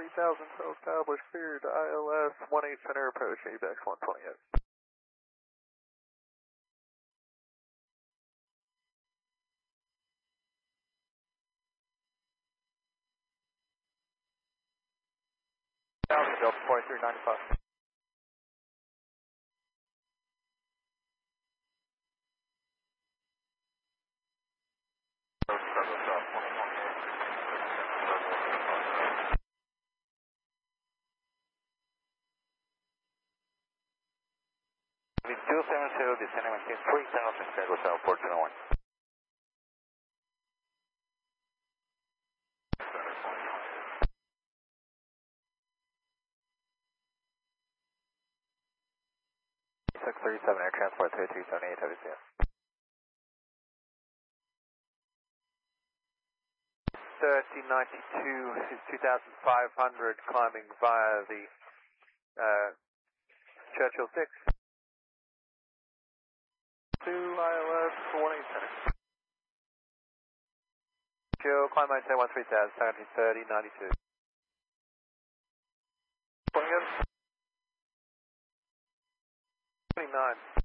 3000, so established, cleared, ILS 18 center, approach ABEX 128. Delta 4395. With 270, descending maintain 3000, Chicago South 401. Six 37 Air Transport 3378, WCS. 3092 is 2500, climbing via the Churchill 6. 2 ILS 18 center. Joe, climb maintain 13000, 1730, 92. Again. 29.